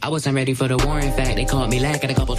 I wasn't ready for the war, in fact, they caught me lacking a couple